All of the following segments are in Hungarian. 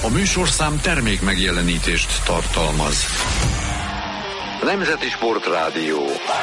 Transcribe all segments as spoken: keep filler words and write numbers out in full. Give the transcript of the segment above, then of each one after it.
A műsorszám termék megjelenítést tartalmaz. Nemzeti Sportrádió.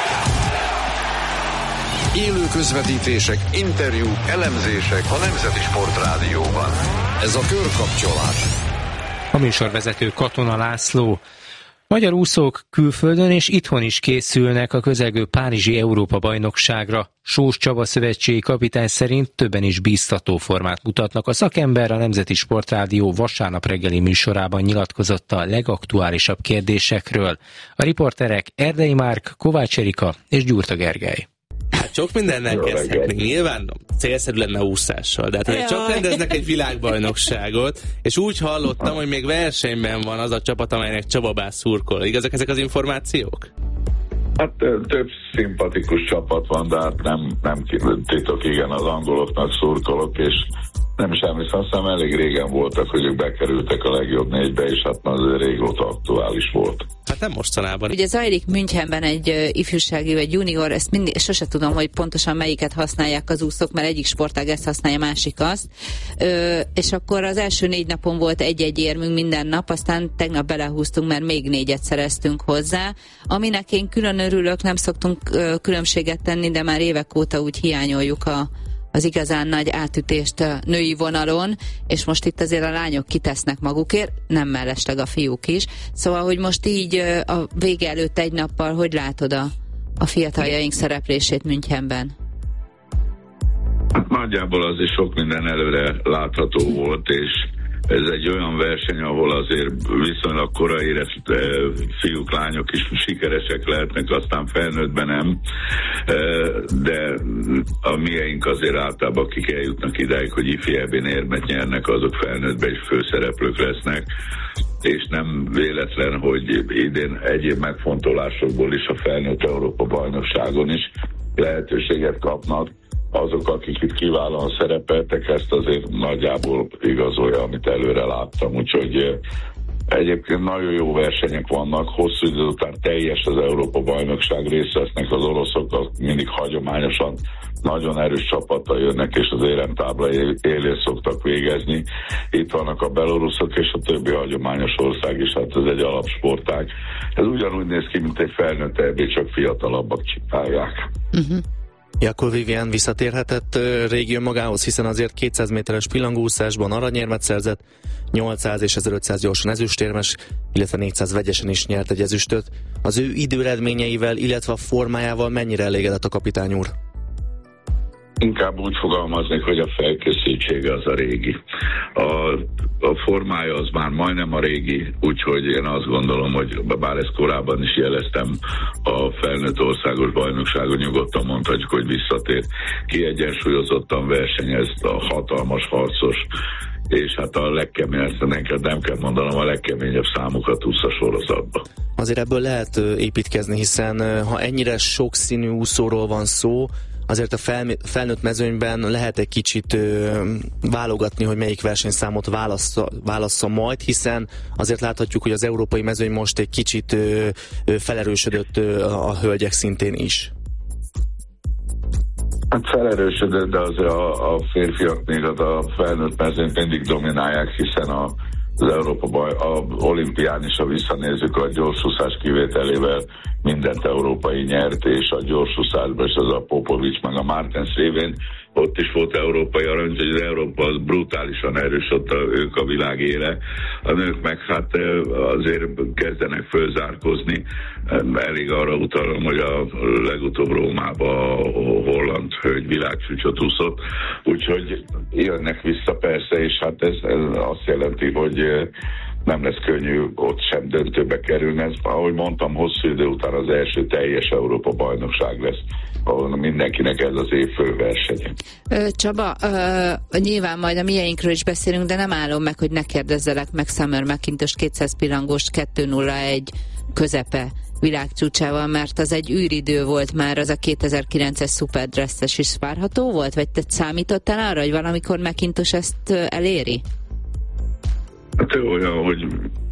Élő közvetítések, interjúk, elemzések a Nemzeti Sportrádióban. Ez a Körkapcsolat. A műsorvezető Katona László. Magyar úszók külföldön és itthon is készülnek a közelgő párizsi Európa-bajnokságra. Sós Csaba szövetségi kapitány szerint többen is bíztató formát mutatnak. A szakember a Nemzeti Sportrádió vasárnap reggeli műsorában nyilatkozott a legaktuálisabb kérdésekről. A riporterek Erdei Márk, Kovács Erika és Gyurta Gergely. Hát sok mindennel kezdhetnénk. Nyilván célszerű lenne úszással, de hát csak rendeznek egy világbajnokságot, és úgy hallottam, hogy még versenyben van az a csapat, amelynek Csaba Bász szurkol. Igazak ezek az információk? Hát több szimpatikus csapat van, de hát nem, nem titok, igen, az angoloknak szurkolok, és nem is emlékszem, azt hiszem elég régen voltak, hogy ők bekerültek a legjobb négybe, és hát azért régóta aktuális volt. Hát nem mostanában. Ugye zajlik Münchenben egy uh, ifjúsági vagy junior, ezt mindig, sose tudom, hogy pontosan melyiket használják az úszók, mert egyik sportág ezt használja, másik azt. Ö, és akkor az első négy napon volt egy-egy érmünk minden nap, aztán tegnap belehúztunk, mert még négyet szereztünk hozzá. Aminek én külön örülök, nem szoktunk uh, különbséget tenni, de már évek óta úgy hiányoljuk a az igazán nagy átütést a női vonalon, és most itt azért a lányok kitesznek magukért, nem mellesleg a fiúk is. Szóval, hogy most így a vége előtt egy nappal, hogy látod a, a fiataljaink szereplését Münchenben? Hát nagyjából azért sok minden előre látható volt, és ez egy olyan verseny, ahol azért viszonylag korai érett fiúk, lányok is sikeresek lehetnek, aztán felnőttben nem, de a mieink azért általában, akik eljutnak idáig, hogy ifi é bén érmet nyernek, azok felnőttben is főszereplők lesznek, és nem véletlen, hogy idén egyéb megfontolásokból is a felnőtt Európa-bajnokságon is lehetőséget kapnak. Azok, akik itt kiválóan szerepeltek, ezt azért nagyjából igazolja, amit előre láttam. Úgyhogy egyébként nagyon jó versenyek vannak, hosszú idő után teljes az Európa-bajnokság, részt vesznek az oroszok, mindig hagyományosan nagyon erős csapattal jönnek, és az éremtábla élén szoktak végezni. Itt vannak a beloruszok és a többi hagyományos ország is, hát ez egy alapsportág. Ez ugyanúgy néz ki, mint egy felnőtt é bé, csak fiatalabbak csinálják. Uh-huh. Jakub Vivien visszatérhetett uh, régi önmagához, hiszen azért kétszáz méteres pillangóúszásban aranyérmet szerzett, nyolcszáz és ezerötszáz gyorsan ezüstérmes, illetve négyszáz vegyesen is nyert egy ezüstöt. Az ő időeredményeivel, illetve a formájával mennyire elégedett a kapitány úr? Inkább úgy fogalmaznék, hogy a felkészültsége az a régi. A, a formája az már majdnem a régi, úgyhogy én azt gondolom, hogy bár ezt korábban is jeleztem, a felnőtt országos bajnokságon nyugodtan mondhatjuk, hogy visszatér. Kiegyensúlyozottan versenyez, a hatalmas harcos, és hát a legkeményebb, neked nem kell mondanom, a legkeményebb számokat úsz a sorozatba. Azért ebből lehet építkezni, hiszen ha ennyire sokszínű úszóról van szó, azért a fel, felnőtt mezőnyben lehet egy kicsit ö, válogatni, hogy melyik versenyszámot válassza, válassza majd, hiszen azért láthatjuk, hogy az európai mezőny most egy kicsit ö, ö, felerősödött ö, a hölgyek szintén is. Hát felerősödött, de azért a, a férfiak még a felnőtt mezőnyt mindig dominálják, hiszen a az Európa baj, a olimpián is, ha visszanézzük, a gyorsúszás kivételével mindent európai nyert, és a gyorsúszásban is az a Popovics meg a Martens révén ott is volt európai arany, hogy az Európa az brutálisan erős, ott a, ők a világ éle. A nők meg hát azért kezdenek fölzárkozni. Elég arra utalom, hogy a legutóbb Rómában a holland hölgy világcsúcsot úszott, úgyhogy jönnek vissza persze, és hát ez, ez azt jelenti, hogy nem lesz könnyű ott sem döntőbe kerülni. Ez, ahogy mondtam, hosszú idő után az első teljes Európa-bajnokság lesz, ahol mindenkinek ez az év főversenye. Csaba, ö, nyilván majd a mieinkről is beszélünk, de nem állom meg, hogy ne kérdezzelek meg Summer McIntosh kétszáz pillangós kettő nulla egy közepe világcsúcsával, mert az egy űridő volt már, az a kétezer-kilences Superdress-es is várható volt? Vagy te számítottál arra, hogy valamikor McIntosh ezt eléri? Hát olyan, hogy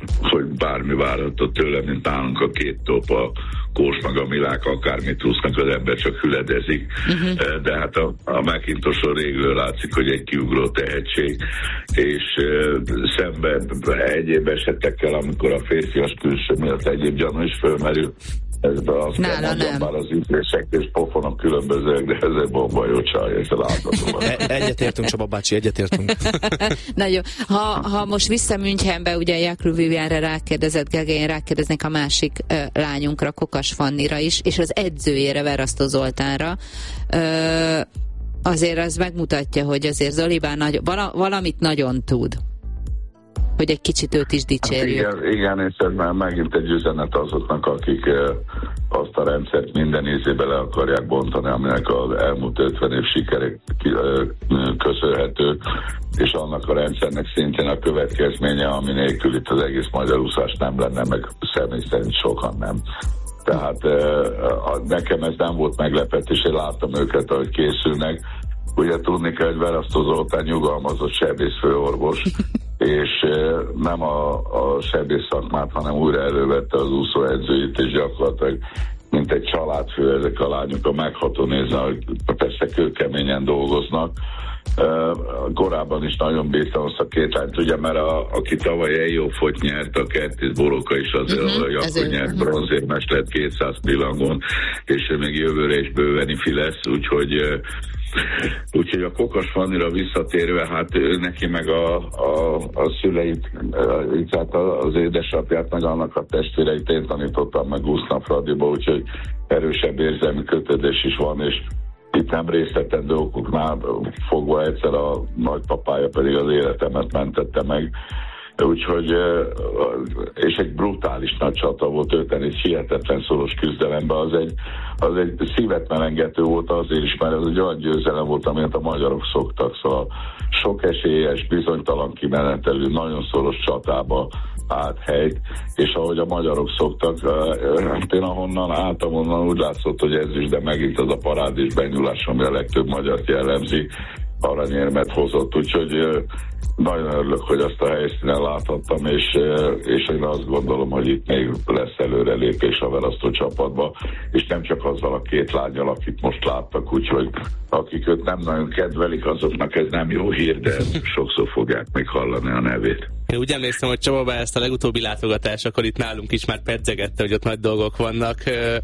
hogy bármi várható tőle, mint nálunk a két top, a Kós meg a Milák, akármit úsznak, az ember csak hüledezik. Uh-huh. De hát a, a McIntoshon régről látszik, hogy egy kiugró tehetség, és uh, szemben egyéb esetekkel, amikor a férfias külső miatt egyéb gyanú is fölmerül, ezben azt Nála kell mondjam, nem. már az ütések és pofonok különbözőek, de ez egy bomba jó csaj, ez a láthatóan. Egyetértünk, Csaba bácsi, egyetértünk. Nagyon. Ha, ha most vissza Münchenbe, ugye Jakub Vivianre rákérdezett, Gergely, én rákérdeznék a másik uh, lányunkra, Kokas Fannira is, és az edzőjére, Verasztó Zoltánra. Uh, azért az megmutatja, hogy azért Zolibán nagy, vala, valamit nagyon tud. Hogy egy kicsit őt is dicsérjük. Hát igen, igen, és ez már megint egy üzenet azoknak, akik eh, azt a rendszert minden ízébe le akarják bontani, aminek az elmúlt ötven év sikerek eh, köszönhető, és annak a rendszernek szintén a következménye, ami nélkül itt az egész magyar úszás nem lenne, meg személy szerint sokan nem. Tehát eh, nekem ez nem volt meglepetés, én láttam őket, ahogy készülnek. Ugye tudni kell, hogy Verasztó Zoltán nyugalmazott sebészfőorvos, és nem a, a sebész szakmát, hanem újra elővette az úszóedzőit, és gyakorlatilag mint egy családfő ezek a lányok, a megható nézni, hogy persze kőkeményen dolgoznak. Uh, korábban is nagyon bírtam azt a két lányt, ugye, mert a, aki tavaly Eljófot nyert, a Kertész Boroka is azért, uh-huh, hogy akkor nyert uh-huh. bronzérmes lett kétszáz pillangon, és ő még jövőre is bőven ifi lesz, úgyhogy uh, Úgyhogy a Kokas Fannira visszatérve, hát ő neki meg a, a, a szüleit, tehát az édesapját, meg annak a testvéreit én tanítottam meg úsznak Fradiba, úgyhogy erősebb érzelmi kötődés is van, és itt nem részletendő okoknál fogva egyszer a nagypapája pedig az életemet mentette meg. Úgyhogy, és egy brutális nagy csata volt, öten egy hihetetlen szoros küzdelemben, az egy, az egy szívet melengető volt azért is, mert ez egy olyan győzelem volt, amit a magyarok szoktak, szóval sok esélyes, bizonytalan kimenetelő, nagyon szoros csatába állt helyt, és ahogy a magyarok szoktak, hát én ahonnan álltam, onnan úgy látszott, hogy ez is, de megint az a parádés benyúlás, ami a legtöbb magyart jellemzi, aranyérmet hozott, úgyhogy nagyon örülök, hogy azt a helyszínen láthattam, és, és én azt gondolom, hogy itt még lesz előrelépés a Verasztó csapatba, és nem csak azzal a két lányal, akit most láttak, úgyhogy akik őt nem nagyon kedvelik, azoknak ez nem jó hír, de sokszor fogják még hallani a nevét. Én úgy emlékszem, hogy Csaba ezt a legutóbbi látogatás, akkor itt nálunk is már pedzegette, hogy ott nagy dolgok vannak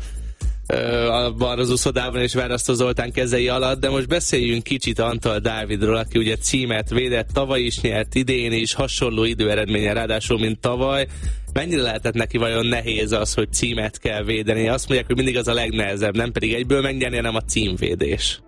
abban az úszodában és Verasztó Zoltán kezei alatt, de most beszéljünk kicsit Antal Dávidról, aki ugye címet védett, tavaly is nyert, idén is, hasonló időeredménye ráadásul, mint tavaly. Mennyire lehetett neki vajon nehéz az, hogy címet kell védeni? Azt mondják, hogy mindig az a legnehezebb, nem pedig egyből megnyerni, hanem a címvédés.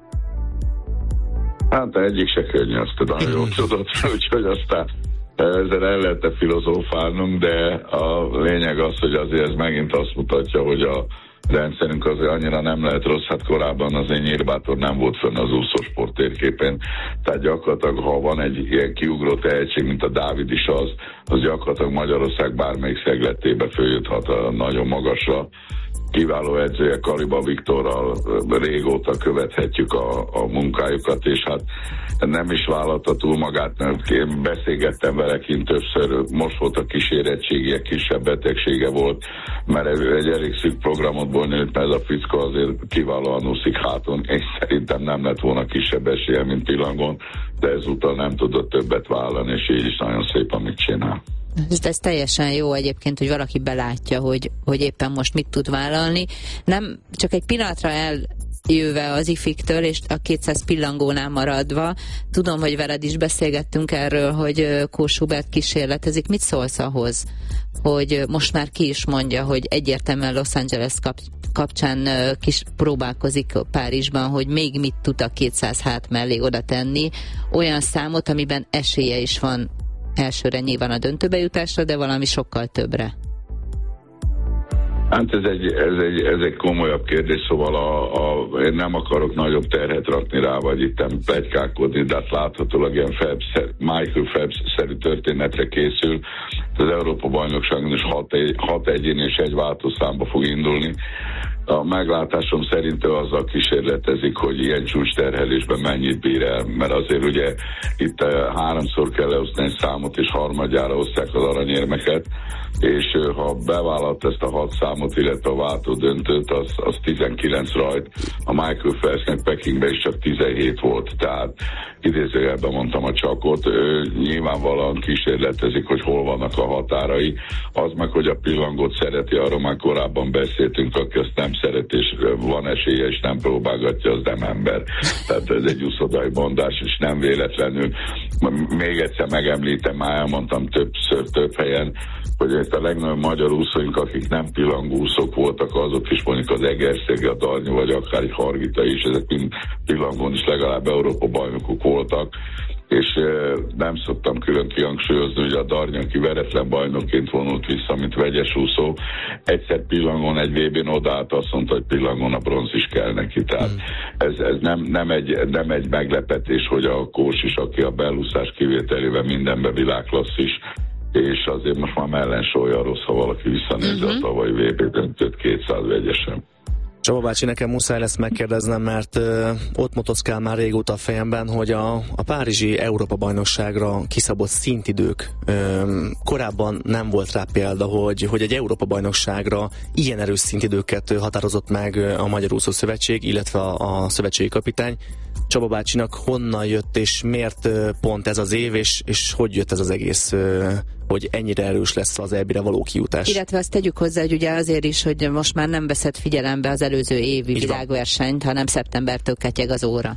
Hát egyik se könnyű, azt nagyon jól tudod, úgyhogy aztán ezzel el lehetne filozófálnunk, de a lényeg az, hogy azért ez megint azt mutatja, hogy a rendszerünk azért annyira nem lehet rossz, hát korábban azért Nyírbátor nem volt fönn az úszósport térképén, tehát gyakorlatilag, ha van egy ilyen kiugró tehetség, mint a Dávid is az, az gyakorlatilag Magyarország bármelyik szegletébe följuthat a nagyon magasra. Kiváló edzője Kaliba Viktorral régóta követhetjük a, a munkájukat, és hát nem is vállalta túl magát, mert én beszélgettem vele kint többször, most volt a kísérettségie, kisebb betegsége volt, mert ő egy elég szűk programotból nőtt, mert ez a fickó azért kiválóan úszik háton, és szerintem nem lett volna kisebb esélye, mint pillangon, de ezúttal nem tudott többet vállalni, és így is nagyon szép, amit csinál. Ez, ez teljesen jó egyébként, hogy valaki belátja, hogy, hogy éppen most mit tud vállalni. Nem csak egy pillanatra eljöve az ifiktől, és a kétszáz pillangónál maradva, tudom, hogy veled is beszélgettünk erről, hogy Kós Hubert kísérletezik. Mit szólsz ahhoz, hogy most már ki is mondja, hogy egyértelműen Los Angeles kap, kapcsán kis próbálkozik Párizsban, hogy még mit tud a kétszáz hát mellé oda tenni, olyan számot, amiben esélye is van elsőre nyilván a döntőbe jutásra, de valami sokkal többre. Hát ez egy, ez egy, ez egy komolyabb kérdés, szóval a, a, én nem akarok nagyobb terhet rakni rá, vagy itt nem pletykálkodni, de hát láthatólag ilyen Phelps, Michael Phelps-szerű történetre készül. Az Európa-bajnokságon is hat, hat egyén és egy váltószámba fog indulni. A meglátásom szerint ő azzal kísérletezik, hogy ilyen csúcsterhelésben mennyit bír el, mert azért ugye itt háromszor kell leosztani egy számot, és harmadjára osztják az aranyérmeket, és ha bevállalt ezt a hat számot, illetve a váltó döntőt, az, az tizenkilenc rajt, a Michael Phelpsnek Pekingben is csak tizenhét volt, tehát idézőjelben mondtam a csakot, ő nyilvánvalóan kísérletezik, hogy hol vannak a határai, az meg, hogy a pillangót szereti, arról már korábban beszéltünk, aki azt nem szeret, és van esélye, és nem próbálgatja, az nem ember. Tehát ez egy uszodai mondás, és nem véletlenül. Még egyszer megemlítem, már elmondtam többször, több helyen, hogy itt a legnagyobb magyar úszóink, akik nem pillangóúszók voltak, azok is mondjuk az Egerszegi, a Darnyi, vagy akár egy Hargita is, ezek mind pillangón is legalább Európa bajnokok voltak, és e, nem szoktam külön kihangsúlyozni, hogy a Darnyi, aki veretlen bajnokként vonult vissza, mint vegyes úszó, egyszer pillangon egy vé bén odaállt, azt mondta, hogy pillangon a bronz is kell neki. Tehát ez, ez nem, nem, egy, nem egy meglepetés, hogy a Kós is, aki a belúszás kivételével mindenben világklasszis, és azért most már mellensója rossz, ha valaki visszanézi uh-huh. a tavalyi vé bé döntőt kétszáz vegyesen. Csaba bácsi, nekem muszáj lesz megkérdeznem, mert ö, ott motoszkál már régóta a fejemben, hogy a, a párizsi Európa-bajnokságra kiszabott szintidők, ö, korábban nem volt rá példa, hogy, hogy egy Európa-bajnokságra ilyen erős szintidőket határozott meg a Magyar Úszó Szövetség, illetve a, a szövetségi kapitány. Csaba bácsinak honnan jött, és miért pont ez az év, és, és hogy jött ez az egész, hogy ennyire erős lesz az é bé-re való kijutás? Illetve azt tegyük hozzá, hogy ugye azért is, hogy most már nem veszed figyelembe az előző évi Így világversenyt, hanem szeptembertől ketyeg az óra.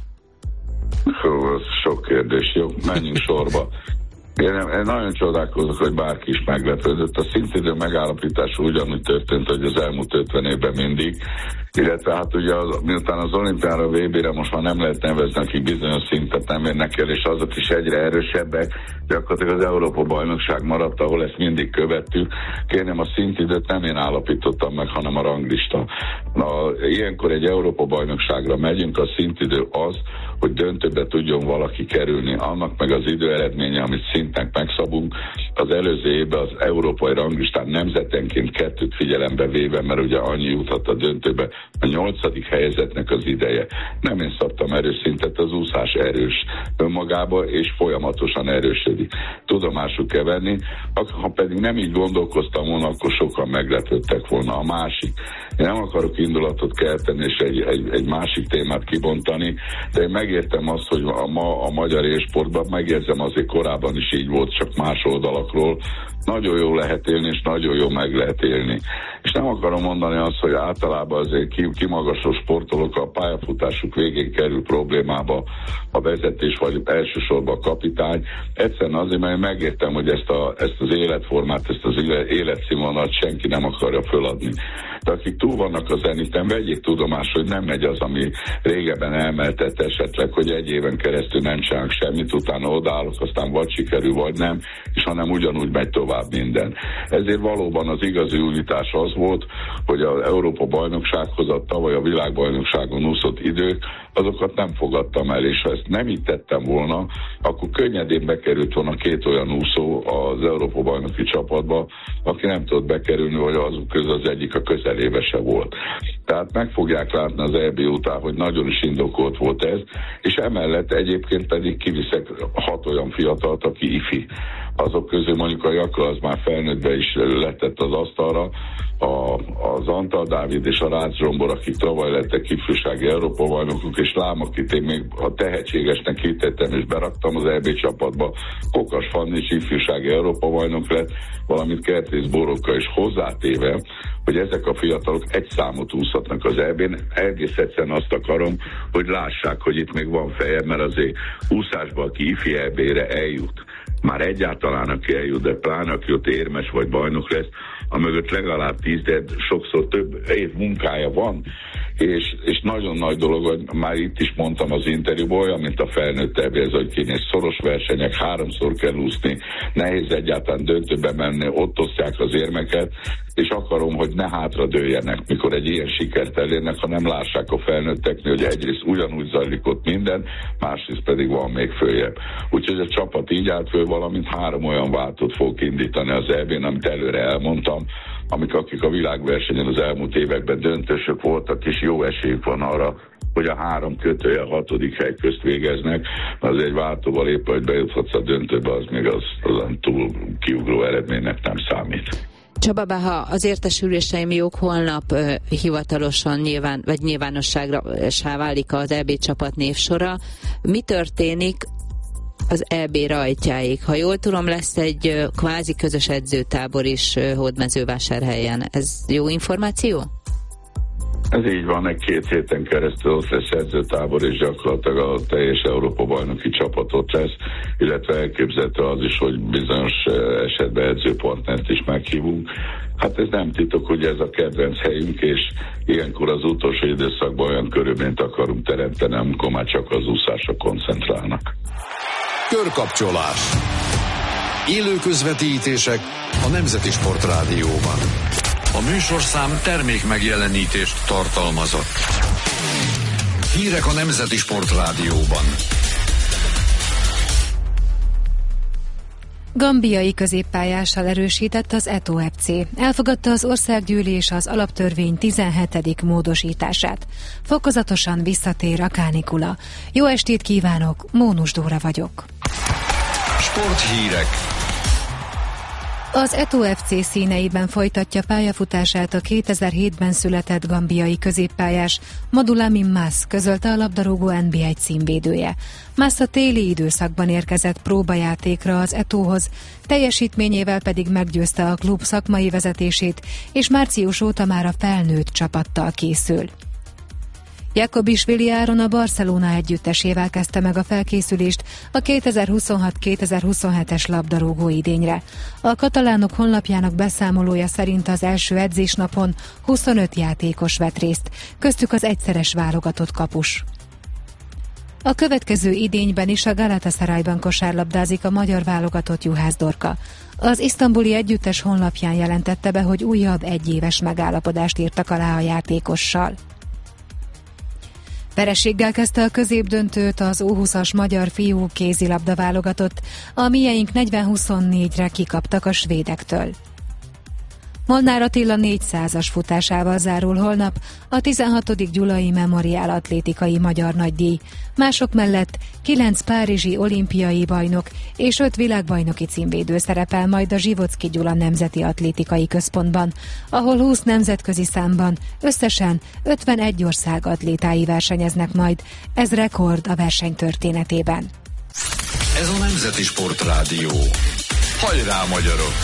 Hú, ez sok kérdés. Jó, menjünk sorba. Én, én nagyon csodálkozok, hogy bárki is meglepődött. A szintidő megállapítás ugyanúgy történt, hogy az elmúlt ötven évben mindig, illetve hát ugye az, miután az olimpiára, vé bére most már nem lehet nevezni, akik bizonyos szintet nem érnek el, és azok is egyre erősebbek, gyakorlatilag az Európa-bajnokság maradt, ahol ezt mindig követtük. Kérném, a szintidőt nem én állapítottam meg, hanem a ranglista. Na, ilyenkor egy Európa-bajnokságra megyünk, a szintidő az, hogy döntőbe tudjon valaki kerülni. Annak meg az idő eredménye, amit szintnek megszabunk, az előző évben az európai ranglistán nemzetenként kettőt figyelembe véve, mert ugye annyi juthat a döntőbe, a nyolcadik helyezetnek az ideje. Nem én szabtam erős szintet, az úszás erős önmagába, és folyamatosan erősödik. Tudomásul kell venni, ha pedig nem így gondolkoztam volna, akkor sokan meglepődtek volna. A másik. Én nem akarok indulatot kelteni, és egy, egy, egy másik témát kibontani, de én megértem azt, hogy a, ma a magyar élsportban, megérzem azért korábban is így volt, csak más oldalakról, nagyon jó lehet élni, és nagyon jó meg lehet élni. És nem akarom mondani azt, hogy általában azért kimagasló sportolók a pályafutásuk végén kerül problémába a vezetés, vagy elsősorban a kapitány. Egyszerűen azért, mert megértem, hogy ezt, a, ezt az életformát, ezt az életszínvonalat senki nem akarja föladni. De akik túl vannak a zeniten, vegyék tudomásul, hogy nem megy az, ami régebben elmeltett esetleg, hogy egy éven keresztül nem csinálnak semmit, utána odállok, aztán vagy sikerül, vagy nem, és hanem ugyanúgy megy tovább minden. Ezért valóban az igazi újítás az volt, hogy az Európa-bajnoksághoz a tavaly a világbajnokságon úszott idők, azokat nem fogadtam el, és ha ezt nem így tettem volna, akkor könnyedén bekerült volna két olyan úszó az Európa-bajnoki csapatba, aki nem tudott bekerülni, vagy azok közül az egyik a közelébe se volt. Tehát meg fogják látni az é bé után, hogy nagyon is indokolt volt ez, és emellett egyébként pedig kiviszek hat olyan fiatalt, aki ifi. Azok közül mondjuk a Jaka az már felnőttbe is letett az asztalra, a, az Antal Dávid és a Rácz Zsombor, akik tavaly lettek ifjúsági Európa-bajnokok, és Lám, akit én még a tehetségesnek hitettem, és beraktam az é bé csapatba, Kokas Fanni is ifjúsági Európa-bajnok lett, valamint Kertész Boróka is hozzátéve, hogy ezek a fiatalok egy számot úszhatnak az é bén. Egész egyszerűen azt akarom, hogy lássák, hogy itt még van feje, mert azért úszásban, aki ifi é bére eljut, már egyáltalán aki eljut, de pláne aki ott érmes vagy bajnok lesz, amögött legalább tíz, de sokszor több év munkája van, és, és nagyon nagy dolog, hogy már itt is mondtam az interjúban, olyan, mint a felnőtt é bé, ez, hogy kéne szoros versenyek, háromszor kell úszni, nehéz egyáltalán döntőbe menni, ott osztják az érmeket, és akarom, hogy ne hátradőljenek, mikor egy ilyen sikert elérnek, hanem lássák a felnőtteknél, hogy egyrészt ugyanúgy zajlik ott minden, másrészt pedig van még följebb. Úgyhogy a csapat így állt föl, valamint három olyan váltót fog indítani az é bén, amit előre elmondtam. amik akik a világversenyen az elmúlt években döntősök voltak, és jó esélyük van arra, hogy a három kötője a hatodik hely közt végeznek, az egy váltóval épp, hogy bejuthatsz a döntőbe, az még az, azon túl kiugró eredménynek nem számít. Csaba, bár ha az értesüléseim jók, holnap uh, hivatalosan nyilván, vagy nyilvánosságra válik az é bé csapat névsora. Mi történik az é bé rajtjáig? Ha jól tudom, lesz egy uh, kvázi közös edzőtábor is uh, Hódmezővásárhelyen. Ez jó információ? Ez így van, egy két héten keresztül ott lesz edzőtábor, és gyakorlatilag a teljes Európa-bajnoki csapat ott lesz, illetve elképzelhető az is, hogy bizonyos esetben edzőpartnert is meghívunk. Hát ez nem titok, hogy ez a kedvenc helyünk, és ilyenkor az utolsó időszakban olyan körülményt akarunk teremteni, amikor már csak az úszásra koncentrálnak. Körkapcsolás. Élő közvetítések a Nemzeti Sportrádióban. A műsorszám termék megjelenítést tartalmazott. Hírek a Nemzeti Sportrádióban. Gambiai középpályással erősített az Eto ef cé. Elfogadta az országgyűlés az alaptörvény tizenhetedik módosítását. Fokozatosan visszatér a kánikula. Jó estét kívánok, Mónus Dóra vagyok. Sporthírek. Az Eto ef cé színeiben folytatja pályafutását a kétezer-hétben született gambiai középpályás Madulamin Mas, közölte a labdarúgó en bé egy címvédője. Mas a téli időszakban érkezett próbajátékra az Etóhoz, teljesítményével pedig meggyőzte a klub szakmai vezetését, és március óta már a felnőtt csapattal készül. Jakobisvili Áron a Barcelona együttesével kezdte meg a felkészülést a kétezer-huszonhat kétezer-huszonhetes labdarúgó idényre. A katalánok honlapjának beszámolója szerint az első edzésnapon huszonöt játékos vett részt, köztük az egyszeres válogatott kapus. A következő idényben is a Galatasarayban kosárlabdázik a magyar válogatott Juhász Dorka. Az isztambuli együttes honlapján jelentette be, hogy újabb egyéves megállapodást írtak alá a játékossal. Vereséggel kezdte a középdöntőt az ó húszas magyar fiú kézilabda válogatott, a mieink negyven-huszonnégyre kikaptak a svédektől. Molnár Attila négyszázas futásával zárul holnap a tizenhatodik Gyulai Memoriál atlétikai magyar nagydíj. Mások mellett kilenc párizsi olimpiai bajnok és öt világbajnoki címvédő szerepel majd a Zsivocki Gyula Nemzeti Atlétikai Központban, ahol húsz nemzetközi számban összesen ötvenegy ország atlétái versenyeznek majd. Ez rekord a verseny történetében. Ez a Nemzeti Sportrádió. Hajrá, magyarok!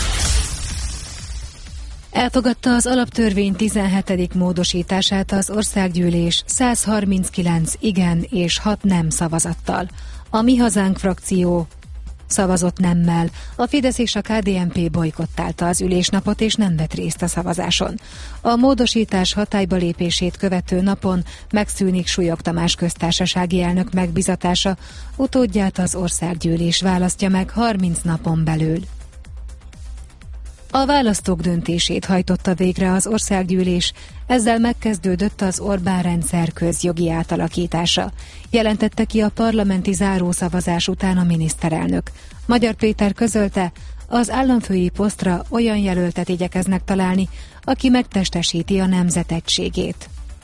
Elfogadta az alaptörvény tizenhetedik módosítását az országgyűlés száz harminckilenc igen és hat nem szavazattal. A Mi Hazánk frakció szavazott nemmel. A Fidesz és a ká dé en pé bojkottálta az ülésnapot és nem vett részt a szavazáson. A módosítás hatályba lépését követő napon megszűnik Súlyog Tamás köztársasági elnök megbizatása, utódját az országgyűlés választja meg harminc napon belül. A választók döntését hajtotta végre az országgyűlés, ezzel megkezdődött az Orbán-rendszer közjogi átalakítása. Jelentette ki a parlamenti zárószavazás után a miniszterelnök. Magyar Péter közölte, az államfői posztra olyan jelöltet igyekeznek találni, aki megtestesíti a nemzet egységét.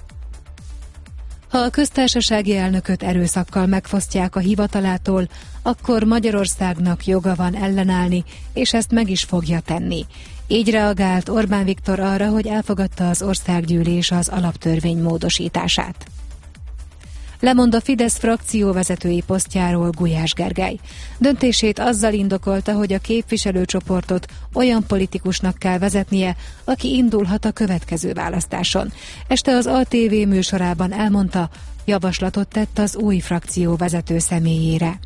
Ha a köztársasági elnököt erőszakkal megfosztják a hivatalától, akkor Magyarországnak joga van ellenállni, és ezt meg is fogja tenni. Így reagált Orbán Viktor arra, hogy elfogadta az országgyűlés az alaptörvény módosítását. Lemond a Fidesz frakcióvezetői posztjáról Gulyás Gergely. Döntését azzal indokolta, hogy a képviselőcsoportot olyan politikusnak kell vezetnie, aki indulhat a következő választáson. Este az á té vé műsorában elmondta, javaslatot tett az új frakcióvezető személyére.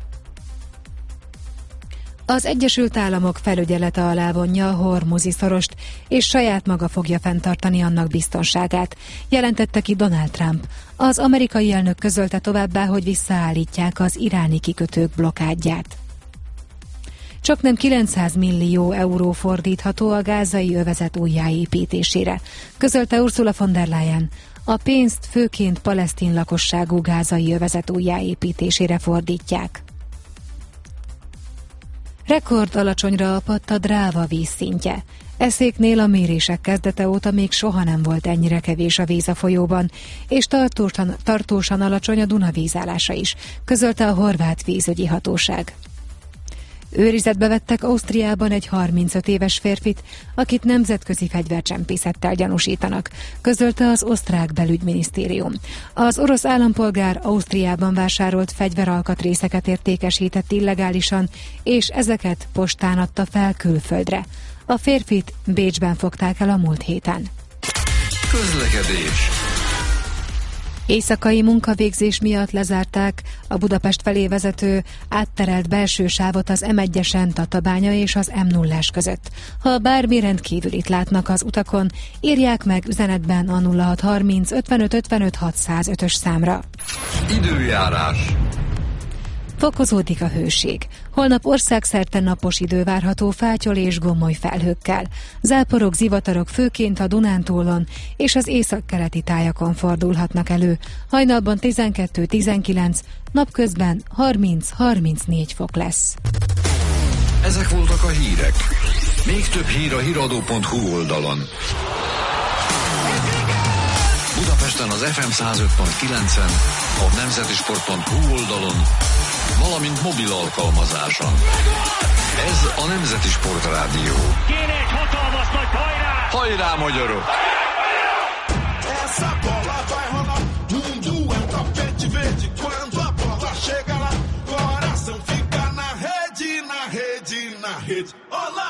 Az Egyesült Államok felügyelete alá vonja a Hormuzi szorost, és saját maga fogja fenntartani annak biztonságát, jelentette ki Donald Trump. Az amerikai elnök közölte továbbá, hogy visszaállítják az iráni kikötők blokádját. Csaknem kilencszáz millió euró fordítható a gázai övezet újjáépítésére, közölte Ursula von der Leyen. A pénzt főként palesztin lakosságú gázai övezet újjáépítésére fordítják. Rekord alacsonyra apadt a Dráva vízszintje. Eszéknél a mérések kezdete óta még soha nem volt ennyire kevés a víz a folyóban, és tartósan, tartósan alacsony a Duna vízállása is, közölte a horvát vízügyi hatóság. Őrizetbe vettek Ausztriában egy harmincöt éves férfit, akit nemzetközi fegyvercsempészettel gyanúsítanak, közölte az osztrák belügyminisztérium. Az orosz állampolgár Ausztriában vásárolt fegyveralkatrészeket értékesített illegálisan, és ezeket postán adta fel külföldre. A férfit Bécsben fogták el a múlt héten. Közlekedés. Éjszakai munkavégzés miatt lezárták a Budapest felé vezető átterelt belső sávot az em egyesen Tatabánya és az em nullás között. Ha bármi rendkívülit látnak az utakon, írják meg üzenetben a nulla hat harminc ötvenöt ötvenöt hatszázötös számra. Időjárás. Fokozódik a hőség. Holnap országszerte napos idő várható fátyol és gomoly felhőkkel. Záporok, zivatarok főként a Dunántúlon és az északkeleti tájakon fordulhatnak elő. Hajnalban tizenkettő tizenkilenc, napközben harminc-harmincnégy fok lesz. Ezek voltak a hírek. Még több hír a híradó pont hu oldalon. Budapesten az ef em száz öt pont kilencen, a nemzetisport pont hu oldalon, valamint mobil alkalmazáson. Ez a Nemzeti Sport Rádió. Kéne egy hatalmas nagy hajrá! Hajrá, magyarok! Essa bola vai rolar, mundo é um tapete verde. Quando a bola chega lá, coração fica na rede, na rede, na rede. Olá!